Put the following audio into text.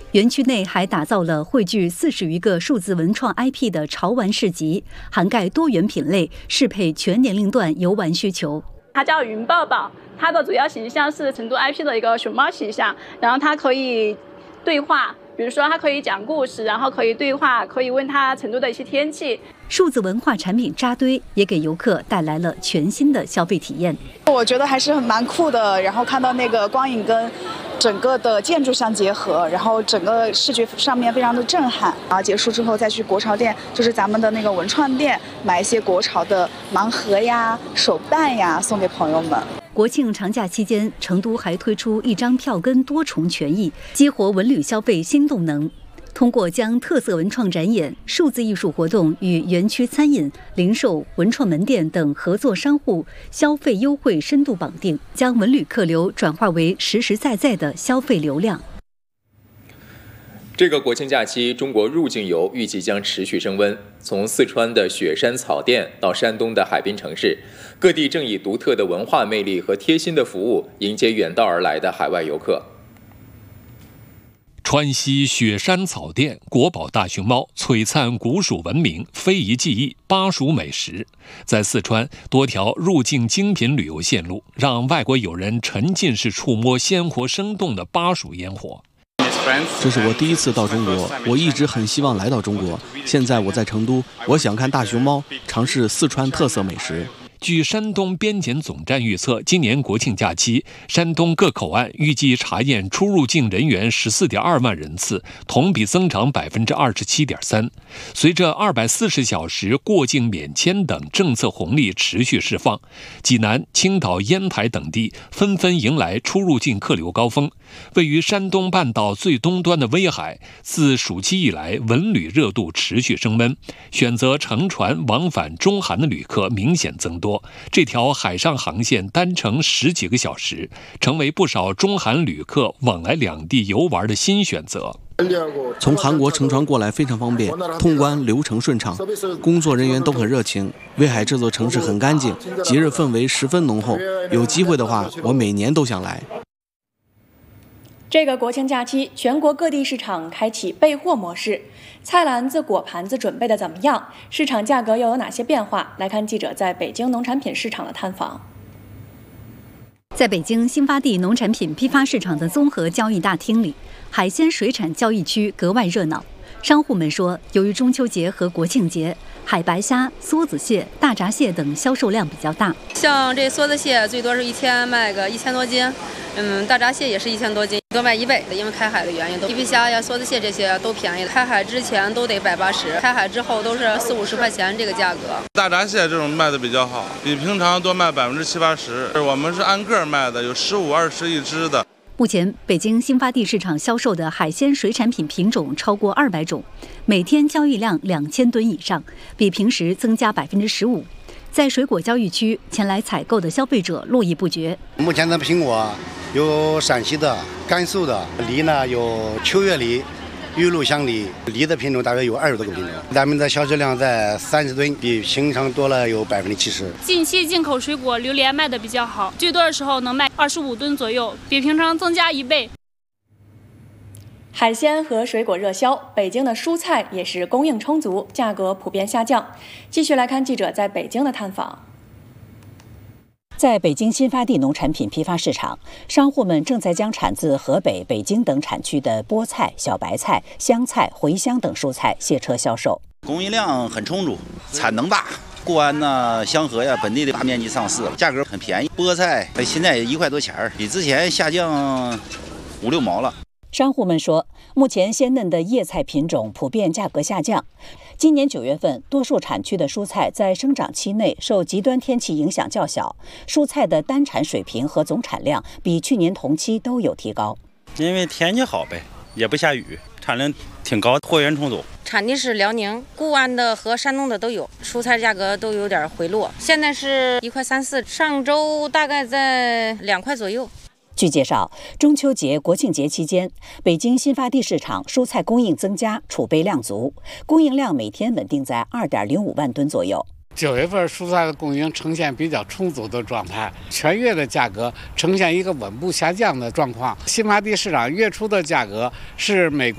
园区内还打造了汇聚40余个数字文创 IP 的潮玩市集，涵盖多元品类，适配全年龄段游玩需求。 它叫云抱抱，它的主要形象是成都 IP 的一个熊猫形象，然后它可以对话，比如说它可以讲故事，然后可以对话，可以问它成都的一些天气。 数字文化产品扎堆，也给游客带来了全新的消费体验。 我觉得还是蛮酷的，然后看到那个光影跟整个的建筑相结合，然后整个视觉上面非常的震撼。然后结束之后再去国潮店，就是咱们的那个文创店，买一些国潮的盲盒呀、手办呀，送给朋友们。 国庆长假期间，成都还推出1张票根多重权益，激活文旅消费新动能。通过将特色文创展演、数字艺术活动与园区餐饮、零售、文创门店等合作商户消费优惠深度绑定，将文旅客流转化为实实在在的消费流量。 这个国庆假期，中国入境游预计将持续升温。从四川的雪山草甸到山东的海滨城市，各地正以独特的文化魅力和贴心的服务迎接远道而来的海外游客。 川西雪山草甸，国宝大熊猫，璀璨古蜀文明，非遗技艺，巴蜀美食。在四川，多条入境精品旅游线路，让外国友人沉浸式触摸鲜活生动的巴蜀烟火。 这是我第一次到中国，我一直很希望来到中国。现在我在成都，我想看大熊猫，尝试四川特色美食。 据山东边检总站预测，今年国庆假期，山东各口岸预计查验出入境人员14.2万人次，同比增长27.3%。随着240小时过境免签等政策红利持续释放，济南、青岛、烟台等地纷纷迎来出入境客流高峰。位于山东半岛最东端的威海，自暑期以来文旅热度持续升温，选择乘船往返中韩的旅客明显增多。这条海上航线单程10几个小时，成为不少中韩旅客往来两地游玩的新选择。 从韩国乘船过来非常方便，通关流程顺畅，工作人员都很热情。威海这座城市很干净，节日氛围十分浓厚。有机会的话，我每年都想来。 这个国庆假期，全国各地市场开启备货模式，菜篮子、果盘子准备的怎么样？市场价格又有哪些变化？来看记者在北京农产品市场的探访。 在北京新发地农产品批发市场的综合交易大厅里，海鲜水产交易区格外热闹。商户们说，由于中秋节和国庆节，海白虾、梭子蟹、大闸蟹等销售量比较大。 像这梭子蟹最多是一天卖个1000多斤，大闸蟹也是1000多斤，多卖1倍，因为开海的原因，皮皮虾呀、梭子蟹这些都便宜了。开海之前都得180，开海之后都是40-50块钱这个价格。 大闸蟹这种卖的比较好，比平常多卖70-80%。我们是按个卖的，有15、20一只的。 目前，北京新发地市场销售的海鲜水产品品种超过200种，每天交易量2000吨以上，比平时增加15%。在水果交易区，前来采购的消费者络绎不绝。 目前的苹果有陕西的、甘肃的，梨呢有秋月梨、玉露香梨，梨的品种大约有20多个品种。咱们的销售量在30吨，比平常多了有70%。 近期进口水果榴莲卖的比较好，最多的时候能卖25吨左右，比平常增加1倍。 海鲜和水果热销，北京的蔬菜也是供应充足，价格普遍下降。继续来看记者在北京的探访。 在北京新发地农产品批发市场，商户们正在将产自河北、北京等产区的菠菜、小白菜、香菜、茴香等蔬菜卸车销售。 供应量很充足，产能大。固安呐、香河呀，本地的大面积上市，价格很便宜。菠菜现在1块多钱，比之前下降5、6毛了。 商户们说，目前鲜嫩的叶菜品种普遍价格下降。今年9月份，多数产区的蔬菜在生长期内受极端天气影响较小，蔬菜的单产水平和总产量比去年同期都有提高。 因为天气好呗，也不下雨，产量挺高，货源充足。 产地是辽宁、固安的和山东的都有，蔬菜价格都有点回落，现在是1块3、4，上周大概在2块左右。 据介绍，中秋节、国庆节期间，北京新发地市场蔬菜供应增加，储备量足，供应量每天稳定在2.05万吨左右。 9月份蔬菜的供应呈现比较充足的状态，全月的价格呈现一个稳步下降的状况。新发地市场月初的价格是每